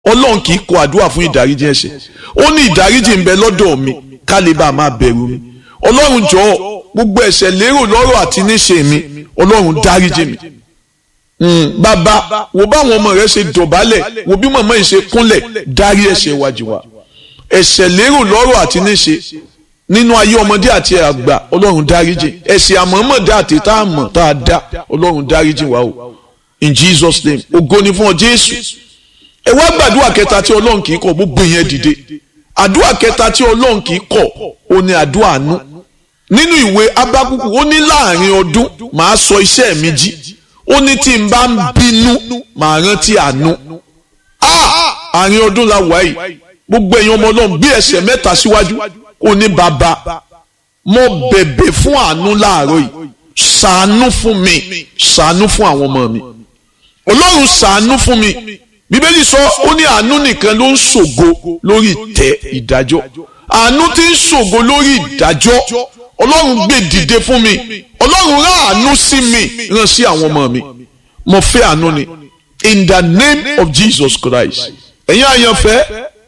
Ọlọ́run kì í kọ àdúrà fún ìdáríjì ẹ̀ṣẹ̀. Ó ní ìdáríjì ń bẹ lọ́dọ̀ mi ká lè bá máa bẹ̀rù mi. Ọlọ́run jọ̀ọ́ gbogbo ẹ̀ṣẹ̀ lérò lọ́rọ̀ àti níṣe mi Ọlọ́run dáríjì mi. Bàbá wo báwọn ọmọ rẹ ṣe dọ̀bálẹ̀ wo bí màmá yìí ṣe kúnlẹ̀ dárí ẹ̀ṣẹ̀ wa jì wá. Ẹ̀ṣẹ̀ lérò lọ́rọ̀ àti níṣe nínú ayé ọmọdé àti àgbà Ọlọ́run dáríjì. Ẹ̀ṣẹ̀ àmọ̀ọ́mọ̀dá àti tá a mọ̀ tá a dá Ọlọ́run dáríjì wa o. In Jesus name ògo ni fún ọ Jésù. Ẹ wá gbàdúrà kẹta tí Ọlọ́run kì í kọ̀ gbogbo yẹn dìde. Àdúrà kẹta tí Ọlọ́run kì í kọ̀ ó ní àdúrà àánú. Nínú ìwé Ábákúkù ó ní láàrin ọdún màá sọ iṣẹ́ mi jí. Ó ní tí n bá ń bínú màá rántí àánú. Àárín ọdún la wà yìí gbogbo ẹ̀yin ọmọ Ọlọ́run bí ẹsẹ̀ mẹ́ta síwájú ó ní bàbá mo bẹ̀bẹ̀ fún àánú láàárọ̀ yìí ṣàánú fún mi ṣàánú fún àwọn ọmọ mi Ọlọ́run ṣàánú fún mi. Bíbélì sọ ó ní àánú nìkan ló ń ṣògo lórí ìtẹ́ ìdájọ́. Àánú tí ń ṣògo lórí ìdájọ́ Ọlọ́run gbé dìde fún mi. Ọlọ́run rán àánú sí mi rán sí àwọn ọmọ mi. Mo fẹ́ àánú ni in the name of Jesus Christ. Ẹ̀yin àyànfẹ́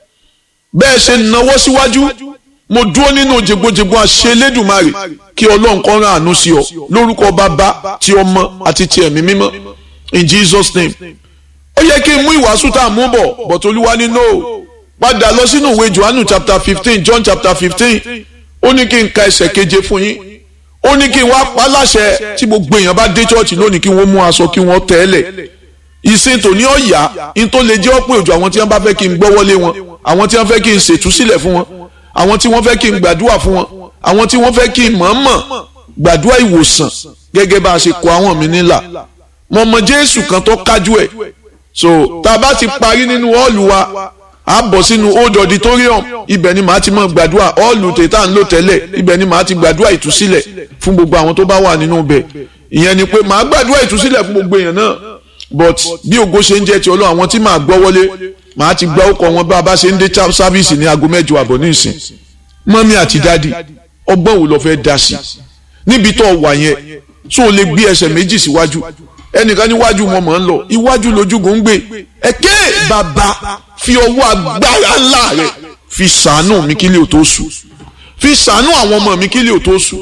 bẹ́ẹ̀ ṣe náwó síwájú mo dúró nínú jẹgbójẹgbó àṣẹ Elédùmarè kí Ọlọ́run kó rán àánú sí ọ lórúkọ Bàbá ti Ọmọ àti ti Ẹ̀mí Mímọ́ in Jesus name. Ó yẹ kí n mú ìwàásù tá a mú bọ̀ but Olúwa ní no padà lọ sínú ìwé Jòhánù chapter 15 John chapter 15 ó ní kí n ka ẹsẹ̀ keje fún yín. Ó ní kí n wá pa láṣẹ tí gbogbo èèyàn bá dé chọ́ọ̀chì lónìí kí wọ́n mú aṣọ kí wọ́n tẹ́lẹ̀. Ìsìn tòní ọ̀yà in tó lè jẹ́ ọ̀pọ̀ òjò àwọn tí wọ́n bá fẹ́ kí n gbọ́wọ́lé wọn àwọn tí wọ́n fẹ́ kí n ṣètúsílẹ̀ fún wọn àwọn tí wọ́n fẹ́ kí n gbàdúrà fún wọn àwọn tí wọ́n fẹ́ kí n mọ̀ọ́mọ̀ gbàdúrà ìwòsàn gẹ́gẹ́ bá a ṣe kọ àwọn mi nílà. Mo mọ Jésù kan tó kájú ẹ̀. So tá a bá ti parí nínú họ́ọ̀lù wa a bọ̀ sínú old auditorium ibẹ̀ ni màá ti mọ̀ gbàdúrà họ́ọ̀lù tètà ń lò tẹ́lẹ̀ ibẹ̀ ni màá ti gbàdúrà ìtúsílẹ̀ fún gbogbo àwọn tó bá wà nínú ibẹ̀. Ìyẹn ni pé màá gbàdúrà ìtúsílẹ̀ fún gbogbo èèyàn náà but bí ògo ṣe ń jẹ́ ti Ọlọ́run àwọn tí màá gbọ́ wọlé màá ti gba ọkọ̀ wọn bá a bá ṣe ń dé sáfíìsì ní aago 8 àbọ̀ ní ìsìn. Mọ́mí àti dádì ọgbọ́n wo lọ fẹ́ dá sí níbi tó wà yẹn tó lè gbé ẹsẹ̀ méjì síwájú ẹnìkan níwájú mo mọ̀ ń lọ iwájú lójúgun ń gbé ẹ̀kẹ́ bàbá fi ọwọ́ agbára ńlá rẹ̀ fi ṣàánú mi kílẹ̀ ò tó ṣú fi ṣàánú àwọn ọmọ mi kílẹ̀ ò tó ṣú.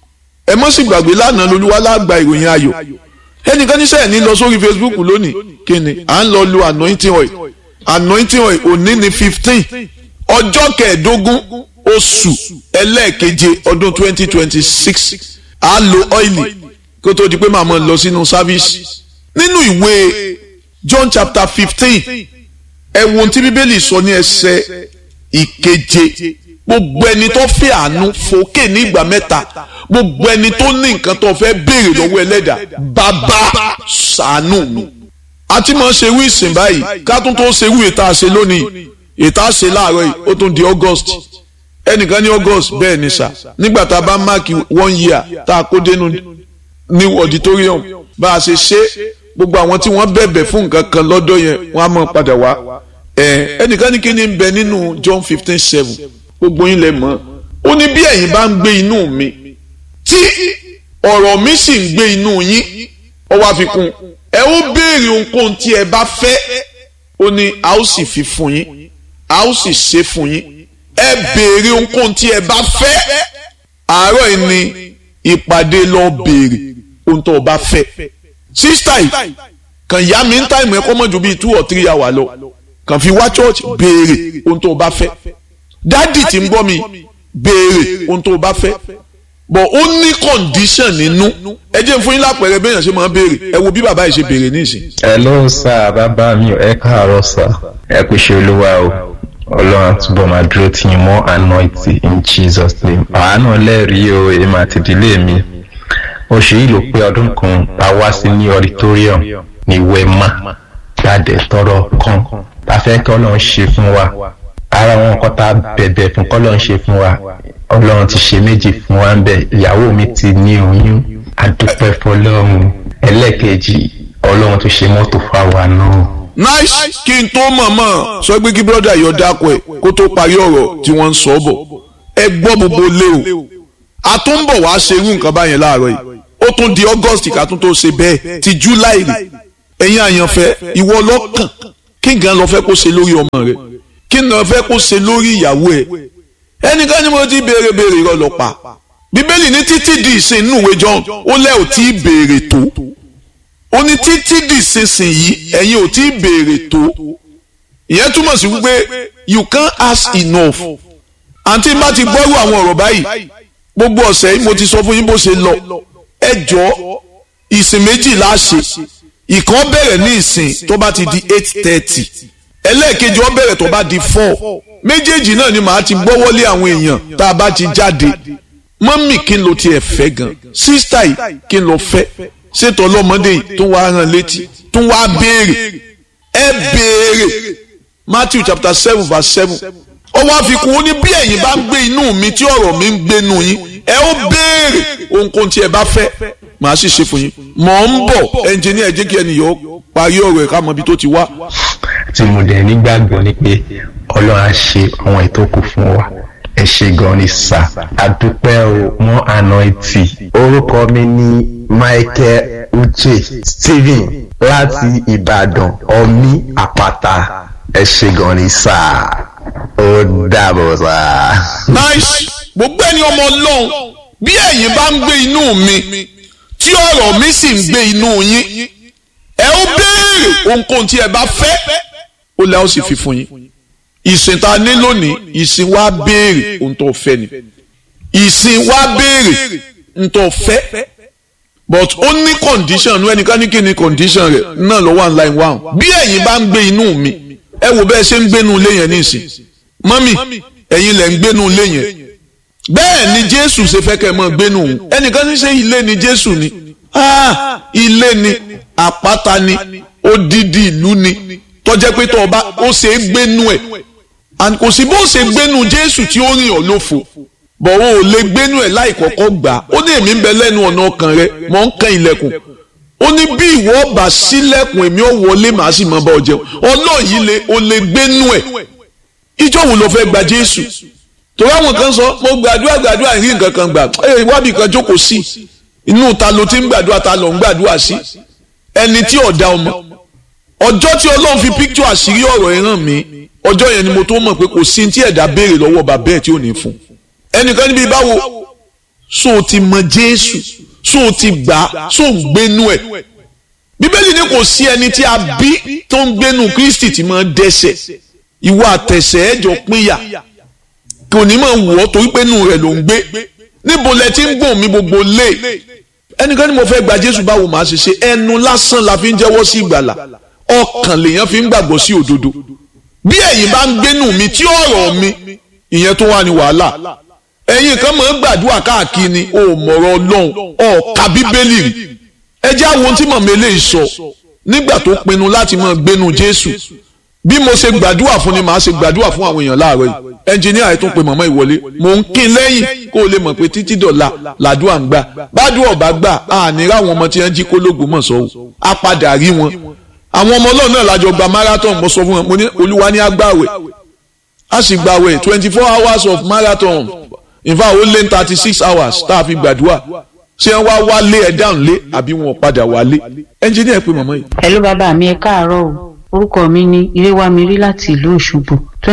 Ẹ mọ́ sì gbàgbé lánàá lolúwa lágbà ìròyìn ayọ̀ ẹnìkan níṣẹ́ ní lọ sórí Facebook lónìí kíni à ń lọ lo anointing oil òní ní 15 ọjọ́ kẹẹ̀ẹ́dógún oṣù ẹlẹ́ẹ̀keje ọdún 2026 à lo ọ́ìlì kó tó di pé màmá lọ sínú sáfíìsì. Nínú ìwé John chapter 15 ẹ wo ohun tí Bíbélì sọ ní ẹsẹ̀ ìkeje gbogbo ẹni tó fẹ́ àánú fòkè ní ìgbà mẹ́ta gbogbo ẹni tó ní nǹkan tó fẹ́ béèrè lọ́wọ́ ẹlẹ́dà bàbá ṣàánú mi. A ti máa ṣe wí ìsìn báyìí ká tún tó ṣe wí ìta ṣe lónìí ìta ṣe láàárọ̀ yìí ó tún di August ẹnìkan ní August bẹ́ẹ̀ ni sà nígbà tá a bá máàkì 1 year tá a kó dénú ní auditorium bá a ṣe gbogbo àwọn tí wọ́n bẹ̀bẹ̀ fún nǹkan kan lọ́dọ̀ yẹn wọ́n á mọ̀ padà wá ẹnìkan ní kí ni ń bẹ nínú John 15:7 gbogbo yín lẹ mọ̀ ó ní bí ẹ̀yin bá ń gbé inú mi tí ọ̀rọ̀ mi sì ń gbé inú yín ó wá fi kún ẹ ó béèrè ohunkóhun tí ẹ bá fẹ́ ó ní a ó sì fi fún yín a ó sì ṣe fún yín ẹ béèrè ohunkóhun tí ẹ bá fẹ́ àárọ̀ yìí ni ìpàdé lọ béèrè ohun tó o bá fẹ́ sísítà yìí kàn yá mi ń táìmù ẹ kọ́ mọ́ ju bíi 2 or 3 hours lọ kàn fi wá church béèrè ohun tó o bá fẹ́ dádì tí ń gbọ́ mi béèrè ohun tó o bá fẹ́ bọ̀ ó ní condition nínú ẹ jẹ́ fún yín lápẹẹrẹ béèyàn ṣe máa béèrè ẹ wo bí bàbá yìí ṣe béèrè nísìn. hello sir bàbá mi ẹ káàárọ̀ sir ẹ kú ṣe Olúwa o Ọlọ́run túbọ̀ máa dúró tí yín mọ́ anointing in Jesus name àánú lẹ́rìí o èmi àti ìdílé mi oṣù yìí ló pé ọdún kan a wá sí ní auditorium ní Wema jáde tọrọ kan ta fẹ́ kí Ọlọ́run ṣe fún wa ara wọn kọ́ ta bẹ̀bẹ̀ fún kọ́lọ́run ṣe fún wa Ọlọ́run ti ṣe méjì fún wa ń bẹ̀ ìyàwó mi ti ní oyún adúpẹ́ fọlọ́run ẹlẹ́ẹ̀kejì Ọlọ́run tó ṣe mọ́tò fáwa náà. nice kí n tó mọ̀mọ́ sọ pé kí brọ́dà yọ dákọ̀ ẹ̀ kó tó parí ọ̀rọ̀ tí wọ́n ń sọ bọ̀ ẹ gbọ́ gbogbo lé o a tún ń bọ̀ wá ṣe irú nǹkan báyẹn láàárọ̀ yìí ó tún di August ká tún tó ṣe bẹ́ẹ̀ ti July rè ẹ̀yin àyànfẹ́ ìwọ lọ́kàn kí gan ló fẹ́ kó ṣe lórí ọmọ rẹ, kí ló fẹ́ kó ṣe lórí ìyàwó ẹ. ẹnìkan ni mo ti béèrè irọ́ lọ pa. bíbélì ní títí di ìsìn inú ìwé John ó lẹ́ ò tí ì béèrè tó. ó ní títí di ìsinsìnyí ẹ̀yin ò tí ì béèrè tó. ìyẹn túmọ̀ sí wípé you can't ask enough. àǹtí bá ti gbọ́rú àwọn ọ̀rọ̀ báyìí gbogbo ọ̀sẹ̀ yìí mo ti sọ fún yín bó ṣe lọ. ẹ jọ̀ọ́ ìsìn méjì la ṣe, ìkan bẹ̀rẹ̀ ní ìsìn tó bá ti di 8:30, ẹlẹ́ẹ̀kejì ó bẹ̀rẹ̀ tó bá di 4. méjèèjì náà ni màá ti gbọ́wọ́lé àwọn èèyàn tá a bá ti jáde. mọ́mì kí n lo tiẹ̀ fẹ́ gan, sísítà yìí kí n lọ fẹ́, ṣètò ọlọ́mọdé yìí tó wá rán létí tó wá béèrè. ẹ béèrè Matthew chapter 7 verse 7 ó wá fi kún ó ní bí ẹ̀yin bá ń gbé inú mi tí ọ̀rọ̀ mi ń gbénu yín ẹ ó béèrè ohunkóhun tí ẹ bá fẹ́ màá sì ṣe fún yín. mọ̀ ń bọ̀ ẹnjìníà jẹ́ kí ẹnìyàn parí ọ̀rọ̀ ẹ̀ ká mọ ibi tó ti wá. tí mo dẹ̀ nígbàgbọ́ ni pé Ọlọ́run á ṣe àwọn ètò kù fún wa. ẹ ṣé gan ni sà, àdúpẹ́ o mọ́ anointing. orúkọ mi ni Michael Uche Stephen láti Ìbàdàn Ọ̀mí Àpáta. ẹ ṣé gan ni sà, ó dàbọ̀ sà. nice. gbogbo ẹni ọmọ Ọlọ́run bí ẹ̀yin bá ń gbé inú mi tí ọ̀rọ̀ mi sì ń gbé inú yín ẹ ó béèrè ohunkóhun tí ẹ bá fẹ́ ó lẹ́ ó sì fi fún yín. ìsìn tá a ní lónìí ìsìn wá béèrè ohun tó fẹ́ ni, ìsìn wá béèrè ohun tó fẹ́, but ó ní condition ẹnìkan ní kí ni condition rẹ̀ náà lọ́wọ́ online wa. bí ẹ̀yin bá ń gbé inú mi ẹ wò bẹ́ẹ̀ ṣe ń gbénu ilé yẹn ní ìsìn mọ́mì ẹ̀yin lẹ̀ ń gbénu ilé yẹn bẹ́ẹ̀ ni Jésù ṣe fẹ́ kẹ́ ẹ mọ́ gbénu òun. ẹnìkan ní ṣe ilé ni Jésù ni, ilé ni, àpáta ni, odidi ìlú ni tó jẹ́ pé tó ọba ó ṣe é gbénu ẹ̀, and kò sí bó ṣe gbénu Jésù tí ó rìn ọ́ lófo bọ̀ ó lè gbénu ẹ̀ láì kọ́kọ́ gbà á. ó ní èmi ń bẹ lẹ́nu ọ̀nà ọkàn rẹ mọ̀ ń kan ilẹ̀kùn, ó ní bí ìwọ bá ṣílẹ̀kùn èmi ò wọlé màá sì mọ bá ọ jẹun. Ọlọ́run ó lè gbénu ẹ̀. ìjọ wo ló fẹ́ gba Jésù? torí àwọn kan sọ mo gbàdúrà ìrí nǹkan kan gbà wábì kan jókòó sí inú ta ló ti ń gbàdúrà ta ló ń gbàdúrà sí ẹni tí ọ̀dà ọmọ. ọjọ́ tí Ọlọ́run fi píktù àṣírí ọ̀rọ̀ ẹ̀ hàn mí ọjọ́ yẹn ni mo tó mọ̀ pé kò sí tí ẹ̀dá béèrè lọ́wọ́ bàbá ẹ̀ tí ò ní fún. ẹnìkan níbi báwo so ti mọ Jésù so ti gbà so ń gbénú ẹ̀. Bíbélì ní kò sí ẹni tí a bí tó ń gbénú Kristi tí máa dẹ́ṣẹ̀, ìwọ àtẹ̀sẹ̀ ẹ̀jọ̀ pínyà kò ní máa wọ̀ ọ́ torí pé inú rẹ̀ ló ń gbé. níbo lẹ ti ń gbọ̀n mi gbogbo lé? ẹnìkan ni mo fẹ́ gba Jésù báwo màá ṣe ṣe? ẹnu lásán la fi ń jẹ́wọ́ sí ìgbàlà, ọkàn lèèyàn fi ń gbàgbọ́ sí òdodo. bí ẹ̀yin bá ń gbénú mi tí ọ̀rọ̀ mi ìyẹn tó wà ní wàhálà. ẹ̀yin kan máa ń gbàdúrà káàkiri ni o mọ̀rọ̀ Ọlọ́run ọ̀ka Bíbélì rí. ẹ jẹ́ àwọn tí mọ̀mọ́ eléyìí sọ nígbà tó pinnu láti máa gbénú Jésù. bí mo ṣe gbàdúrà fún ni màá ṣe gbàdúrà fún àwọn èèyàn láàárọ̀ yìí. ẹnjìníà ẹ̀ tún pe màmá ìwọlé mò ń kín lẹ́yìn kó o lè mọ̀ pé títí dọ̀la làdúrà ń gbà. bádùn ọ̀bá gbà àní ráwọn ọmọ tí wọ́n jí kólógùn mọ̀ sọ́wọ́ á padà rí wọn. àwọn ọmọ Ọlọ́run náà lájọ gba marathon mo sọ fún wọn mo ní Olúwa ní agbáwẹ̀ a sì gbàwẹ̀ 24 hours of marathon in fact ó lé 36 hours tá a fi gbàdúrà. ṣé wọ́n wá wálé ẹ̀ dáhùn lé àbí wọn padà wálé? ẹnjìníà pe màmá yìí. hello bàbá mi ẹ káàárọ̀ o, orúkọ mi ni Iréwámirí láti ìlú Òṣogbo.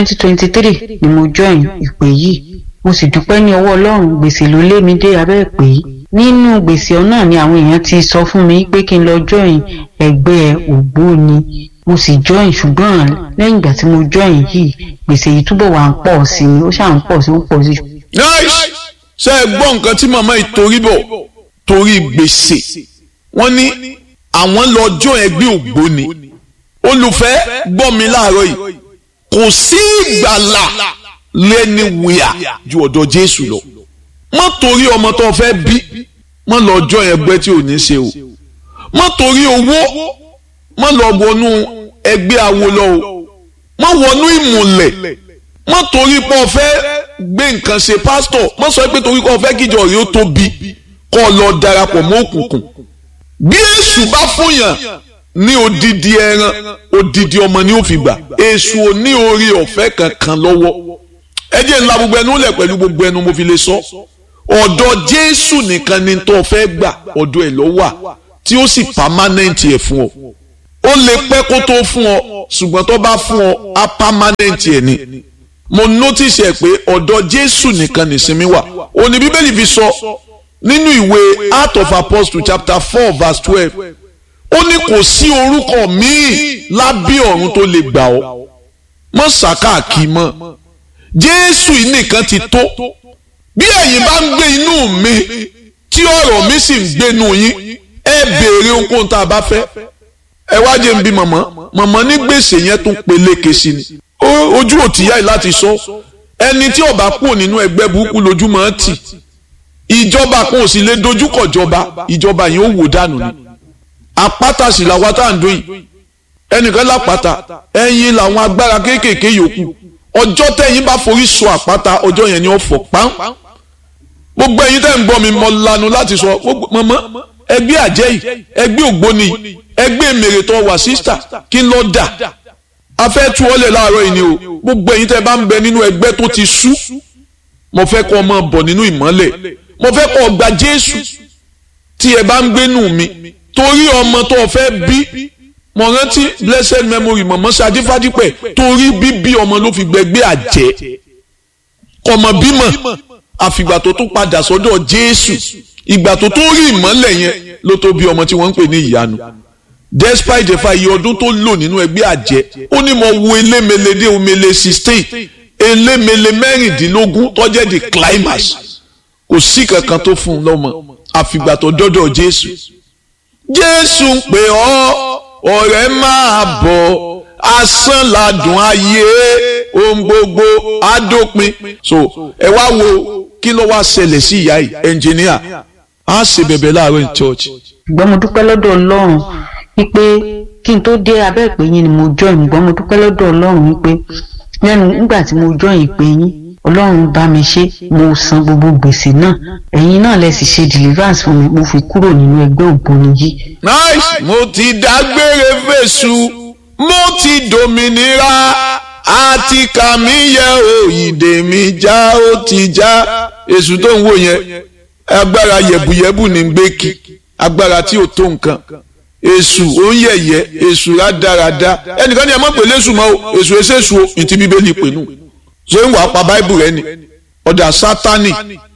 2023 ni mo join ìpè yìí, mo sì dúpẹ́ ní ọwọ́ Ọlọ́run. gbèsè ló lé mi dé abẹ́ ìpè yìí. nínú gbèsè náà ni àwọn èèyàn ti sọ fún mi pé kí n lọ join ẹgbẹ́ ògbóni, mo sì join, ṣùgbọ́n lẹ́yìn ìgbà tí mo join yìí gbèsè yìí túbọ̀ wà ń pọ̀ sí i, ó ṣáà ń pọ̀ sí i, ó ń pọ̀ sí i. nice. ṣé ẹ gbọ́ nǹkan tí màmá yìí torí bọ̀ torí gbèsè? wọ́n ní àwọn lọ join ẹgbẹ́ ògbóni. olùfẹ́ gbọ́ mi láàárọ̀ yìí, kò sí ìgbàlà lẹ́ni wíyà ju ọ̀dọ̀ Jésù lọ. má torí ọmọ tó fẹ́ bí má lọ join ẹgbẹ́ tí ò ní ṣe o. má torí owó má lọ wọnú ẹgbẹ́ awo lọ o. má wọnú ìmùlẹ̀. má torí pé o fẹ́ gbé nǹkan ṣe pásítọ̀ má sọ pé torí pé o fẹ́ kíjọ rí ó tóbi kó lọ darapọ̀ mọ́ òkùnkùn. bí Èṣù bá fúnyàn ní odidi ẹran odidi ọmọ ni ó fi gbà. Èṣù ò ní orí ọ̀fẹ́ kankan lọ́wọ́. ẹ jẹ́ ńlá gbogbo ẹnu lẹ̀ pẹ̀lú gbogbo ẹnu mo fi lè sọ. ọ̀dọ̀ Jésù nìkan ni tó fẹ́ gbà, ọ̀dọ̀ ẹ̀ ló wà tí ó sì pàmánẹ́ǹtì ẹ̀ fún ọ. ó lè pẹ́ kó tó fún ọ ṣùgbọ́n tó bá fún ọ á permanent ẹ̀ ni. mo notice ẹ̀ pé ọ̀dọ̀ Jésù nìkan nìsinmi wà. òní Bíbélì fi sọ nínú ìwé Acts of Apostles chapter 4 verse 12 ó ní kò sí orúkọ míì lábẹ́ ọ̀run tó lè gbà ọ́ mọ́ sàkáàkì mọ́ Jésù yìí nìkan ti tó. bí ẹ̀yin bá ń gbé inú mi tí ọ̀rọ̀ mi sì ń gbénu yín ẹ béèrè ohunkóhun tá a bá fẹ́. ẹ wá jẹ́ n bí mọ̀mọ́ ní gbèsè yẹn tún peléke sí ni ojú ò tíyá yìí láti sọ ẹni tí ó bá kúrò nínú ẹgbẹ́ burúkú lójú máa tì ìjọba kan ò sì lè dojúkọ ìjọba yẹn ó wò dànù ni àpáta sì làwọn tá à ń dún yìí ẹnìkan lápáta ẹ̀yin làwọn agbára kéékèèké yòókù ọjọ́ tẹ́yin bá forí sọ àpáta ọjọ́ yẹn ni ó fọ́ pán gbogbo ẹ̀yin tẹ́ ń gbọ́ mi mọ lanu láti sọ mọ́mọ́ ẹgbẹ́ àjẹ́ yìí ẹgbẹ́ ògbóni ẹgbẹ́ mèrètọ́ wà sísítà kí n lọ dà a fẹ́ tú ọ́lẹ̀ láàárọ̀ yìí ni o gbogbo ẹ̀yin tẹ́ bá ń bẹ nínú ẹgbẹ́ tó ti sú mo fẹ́ kọ́ ọmọ bọ̀ nínú ìmọ́lẹ̀ mo fẹ́ kọ́ gba Jésù tí ẹ bá ń gbénú mi torí ọmọ tó o fẹ́ bí mo rántí blessed memory mọ̀mọ́ Ṣadé Fádípẹ̀ torí bíbí ọmọ ló fi gbẹgbẹ́ àjẹ́ kọ̀mọ̀ bímọ àfìgbà tó tún padà sọ́dọ̀ Jésù ìgbà tó tó rí ìmọ́lẹ̀ yẹn ló tó bí ọmọ tí wọ́n ń pè ní ìyanu despite the fact iye ọdún tó lò nínú ẹgbẹ́ àjẹ́ ó ní mo wo elémele dé omele 16 elémele 16 tó jẹ́ the climax kò sí kankan tó fún un lọ́mọ àfìgbà tó dọ́dọ̀ Jésù Jésù ń pè ọ́ ọ̀rẹ́ máa bọ̀ asán ládùn ayé ohun gbogbo adópin so ẹ wá wo kí ló wá ṣẹlẹ̀ sí ìyá yìí ẹnjìníà á ṣe bẹ̀bẹ̀ láàárọ̀ ní church. ṣùgbọ́n mo dúpẹ́ lọ́dọ̀ Ọlọ́run wípé kí n tó dé abẹ́ ìpè yín ni mo join ṣùgbọ́n mo dúpẹ́ lọ́dọ̀ Ọlọ́run wípé lẹ́nu nígbà tí mo join ìpè yín Ọlọ́run bá mi ṣe mo san gbogbo gbèsè náà ẹ̀yin náà lẹ sì ṣe deliverance fún mi mo fi kúrò nínú ẹgbẹ́ ògbóni yìí. nice mo ti dágbére fèsù mo ti dòmìnira àti kàmí yẹ òyìnbó mi já ó ti já èṣù tó ń wò yẹn agbára yẹ̀bùyẹ̀bù ní gbẹ́kì agbára tí ò tó nǹkan èṣù ó ń yẹ̀yẹ́ èṣù rádaràda ẹnìkan ní ẹ má pè lésù mọ́ o èṣù èṣèṣù o ìtì Bíbélì pè nù ṣé ń wàá pa báìbù rẹ ni ọ̀dà sátánì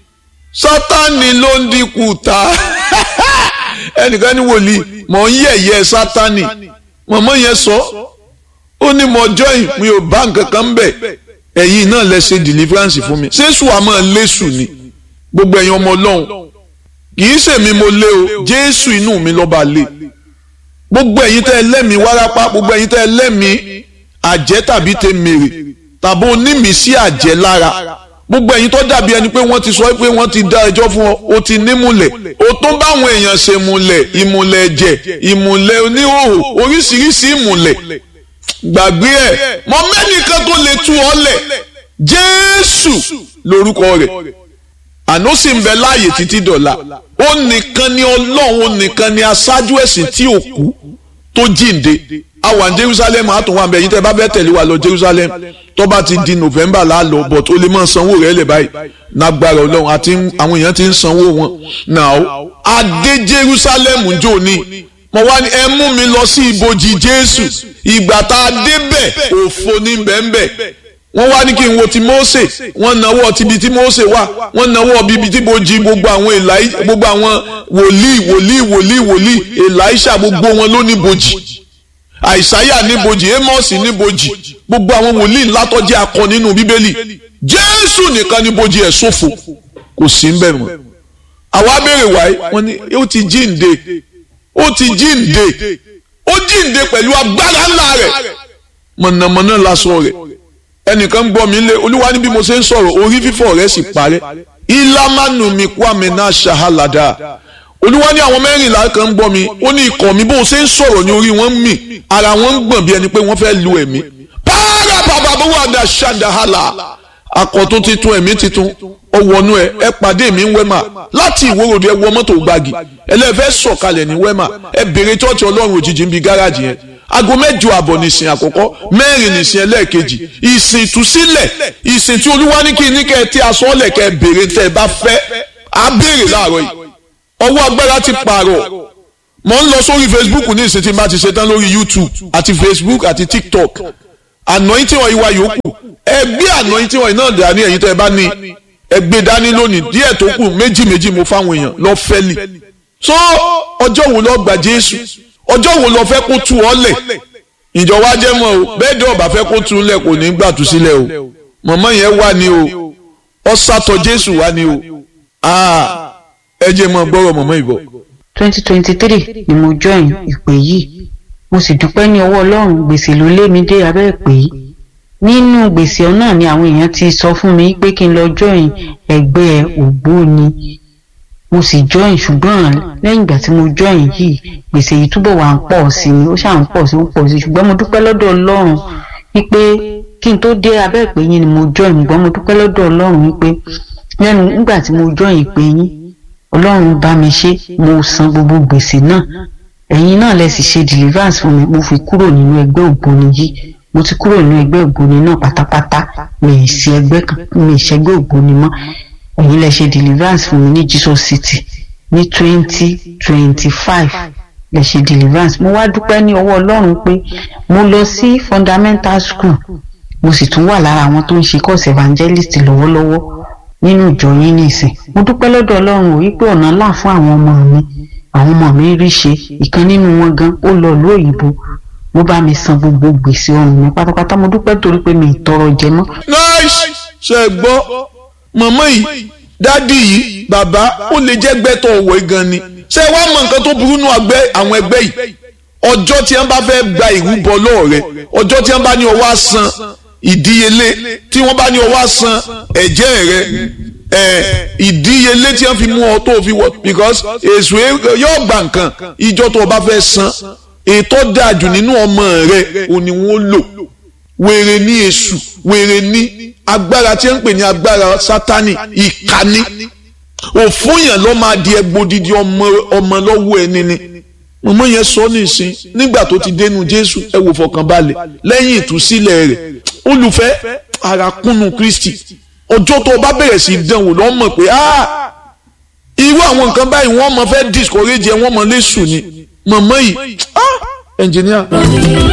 ló ń dínkù ta ẹnìkan ní wòlíì mọ̀ ń yẹ̀yẹ́ sátánì mọ̀mọ́ yẹn sọ ó ní mo join mi ò bá nǹkan kan bẹ̀ ẹ̀yin náà lẹ ṣe deliverance fún mi ṣéṣù àmọ́ lésù ni gbogbo ẹ̀yin ọmọ Ọlọ́run kì í ṣèmi mo lé o Jésù inú mi lọ́ba lé gbogbo ẹ̀yin tẹ́ ẹ lẹ́mìí wárápá gbogbo ẹ̀yin tẹ́ ẹ lẹ́mìí àjẹ́ tàbí tẹ mèrè tàbí onímìísí àjẹ́ lára gbogbo ẹ̀yin tó dàbí ẹni pé wọ́n ti sọ pé wọ́n ti dá ẹjọ́ fún ọ o ti nímùlẹ̀ o tó báwọn èèyàn ṣe múlẹ̀ ìmùlẹ̀ ẹ̀jẹ̀ ìmùlẹ̀ oníhòòhò oríṣiríṣi ìmùlẹ̀ gbàgbé ẹ̀ mọ mẹ́nìkan tó lè tú ọ lẹ̀ Jésù lórúkọ rẹ̀ àná sì ń bẹ láàyè títí dọ̀la ó nìkan ni Ọlọ́run ó nìkan ni aṣáájú ẹ̀sìn tí ò kú tó jíǹde a wà ní Jerusalem àtúnwá ń bẹ yín tẹ́ bá fẹ́ tẹ̀lé wa lọ Jerusalem tó bá ti di November láàlọ́ but ó lè máa sanwó rẹ̀ lẹ̀ báyìí nágbára Ọlọ́run àti àwọn èèyàn ti ń sanwó wọn náà adé Jerusalem jò ní mo wá ní ẹ mú mi lọ sí ibojì Jésù ìgbà tá a débẹ̀ òfo ní bẹ́ẹ̀nbẹ́ wọ́n wá ní kí n wo ti Mósè wọ́n náwó ti ibi tí Mósè wà wọ́n náwó bíbi tí bojì gbogbo àwọn wòlíì Èlíṣà gbogbo wọn ló ní bojì Àìsáyà ní bojì Ámósì ní bojì gbogbo àwọn wòlíì ńlá tó jẹ́ akọ nínú Bíbélì Jésù nìkan ní bojì ẹ̀ ṣòfò kò sí ń bẹ̀ mọ́ àwa béèrè wáyé wọ́n ní ó ti jíǹde ó jíǹde pẹ̀lú agbára ńlá rẹ̀ mọ̀nàmọ́ná lásán rẹ̀ ẹnìkan gbọ́ mi lé Olúwa ní bí mo ṣe ń sọ̀rọ̀ orí fífọ́ rẹ̀ sì parẹ́ ìlàmánu mi kwame náà ṣahalada Olúwa ní àwọn mẹ́rìnlá kan ń gbọ́ mi ó ní ikọ̀ mi bó ṣe ń sọ̀rọ̀ ní orí wọn ń mì ara wọn ń gbọ̀n bí ẹni pé wọ́n fẹ́ lu ẹ̀mí pààrà bàbá bó wà dà ṣàdáhàlà akọ̀tún titun ẹ̀mí titun ọwọ́nú ẹ pàdé mi ń wẹ́mà láti ìwòròdú ẹ wọ mọ́tò gbági ẹlẹ́fẹ́ sọ̀kalẹ̀ ní wẹ́mà ẹ bèrè tọ́ọ̀tì Ọlọ́run òjijì ń bi gáràjì yẹn aago 8 àbọ̀ nìsín àkọ́kọ́ 4 nìsín ẹlẹ́ẹ̀kejì ìsìn ìtúsílẹ̀ ìsìn tí Olúwa ní kí ní kẹ́ ẹ tí aṣọ ọ̀lẹ̀ kẹ́ ẹ bèrè tẹ́ ẹ bá fẹ́ á béèrè láàárọ̀ yìí ọwọ́ agbára ti pààrọ̀ mo ń lọ sórí Facebook ní ìsìn tí n bá ti ṣetán lórí YouTube àti Facebook àti TikTok anointing oil wa yòókù ẹgbẹ́ anointing oil náà dání ẹ̀yin tẹ́ ẹ bá ní ẹgbẹ́ dání lónìí díẹ̀ tó kù méjì mo fáwọn èèyàn lọ fẹ́lì so ọjọ́ wo lọ gba Jésù ọjọ́ wo lọ fẹ́ kó tú ọ lẹ̀ ìjọba jẹ́ mọ́ o bẹ́ẹ̀ dẹ́ ọba fẹ́ kó tú lẹ̀ kò ní gbà tú sílẹ̀ o mọ̀mọ́ yẹn wà ní o ọ̀sàtọ̀ Jésù wà ní o ẹ jẹ́ mọ́ gbọ́rọ̀ mọ̀mọ́ ìbọ̀. 2023 ni mo join ìpè yìí mo sì dúpẹ́ ní ọwọ́ Ọlọ́run gbèsè ló lé mi dé abẹ́ ìpè yìí nínú gbèsè náà ni àwọn èèyàn ti sọ fún mi pé kí n lọ join ẹgbẹ́ ògbóni mo sì join ṣùgbọ́n lẹ́yìn ìgbà tí mo join yìí gbèsè yìí túbọ̀ wà ń pọ̀ sí i ó ṣáà ń pọ̀ sí i ṣùgbọ́n mo dúpẹ́ lọ́dọ̀ Ọlọ́run wípé kí n tó dé abẹ́ ìpè yín ni mo join ṣùgbọ́n mo dúpẹ́ lọ́dọ̀ Ọlọ́run wípé lẹ́nu nígbà tí mo join ìpè yín Ọlọ́run bá mi ṣe mo san gbogbo gbèsè náà ẹ̀yin náà lẹ sì ṣe deliverance fún mi mo fi kúrò nínú ẹgbẹ́ ògbóni yìí mo ti kúrò nínú ẹgbẹ́ ògbóni náà pátápátá mi ì sí ẹgbẹ́ kan mi ì ṣẹgbẹ́ ògbóni mọ́ ẹ̀yin lẹ ṣe deliverance fún mi ní Jesus City ní 2025 lẹ ṣe deliverance mo wá dúpẹ́ ní ọwọ́ Ọlọ́run pé mo lọ sí fundamental school mo sì tún wà lára àwọn tó ń ṣe course evangelist lọ́wọ́lọ́wọ́ nínú ìjọ yín nìsín mo dúpẹ́ lọ́dọ̀ Ọlọ́run ò wípé ọ̀nà ńlá fún àwọn ọmọ mi rí ṣe ìkan nínú wọn gan ó lọ ìlú òyìnbó mo bá mi san gbogbo gbèsè ọrùn mi pátápátá mo dúpẹ́ torí pé mi ì tọrọ jẹ mọ́. nice ṣe gbọ́ màmá yìí dádì yìí bàbá ó lè jẹ́ gbẹ́tọ̀ ọ̀wọ́ gan ni ṣé wàá mọ nǹkan tó burú nù àwọn ẹgbẹ́ yìí ọjọ́ tí wọ́n bá fẹ́ gba ìrúbọ lọ́wọ́ rẹ ọjọ́ tí wọ́n bá ní ọwọ́ àsan ìdíyelé tí wọ́n bá ní ọwọ́ àsan ẹ̀jẹ̀ rẹ ìdíyelé tí wọ́n fi mú ọ tó fi wọ because èso yóò gba nǹkan ìjọ tó o bá fẹ́ san ètò dájú nínú ọmọ rẹ òní wọn lò wèrè ní èṣù wèrè ní agbára tí wọ́n ń pè ní agbára sátánì ìkànnì òfúnyàn ló máa di ẹgbòdìdì ọmọ lọ́wọ́ ẹni ni mọ̀mọ́ yẹn sọ nísìn nígbà tó ti dénú Jésù ẹ wò fọkànbalẹ̀ lẹ́yìn ìtúsílẹ̀ rẹ̀ olùfẹ́ arákùnrin Kristi ọjọ́ tó o bá bẹ̀rẹ̀ sí dánwò lọ́ mọ̀ pé irú àwọn nǹkan báyìí wọ́n mọ̀ fẹ́ discourage ẹ wọ́n mọ̀ lẹ́sùn ni mọ̀mọ́ yìí ẹnjìníà.